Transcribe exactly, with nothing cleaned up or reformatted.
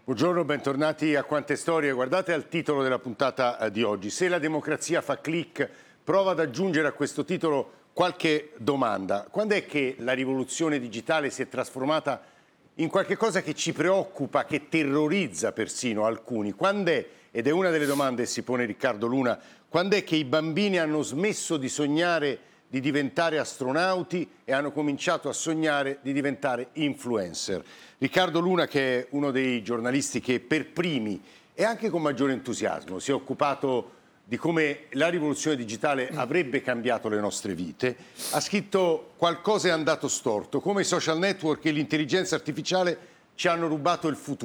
Buongiorno, bentornati a Quante Storie. Guardate al titolo della puntata di oggi. Se la democrazia fa click, prova ad aggiungere a questo titolo qualche domanda. Quando è che la rivoluzione digitale si è trasformata in qualche cosa che ci preoccupa, che terrorizza persino alcuni? Quando è, ed è una delle domande che si pone Riccardo Luna, quando è che i bambini hanno smesso di sognare di diventare astronauti e hanno cominciato a sognare di diventare influencer? Riccardo Luna, che è uno dei giornalisti che per primi e anche con maggiore entusiasmo si è occupato di come la rivoluzione digitale avrebbe cambiato le nostre vite, ha scritto "Qualcosa è andato storto, come i social network e l'intelligenza artificiale ci hanno rubato il futuro".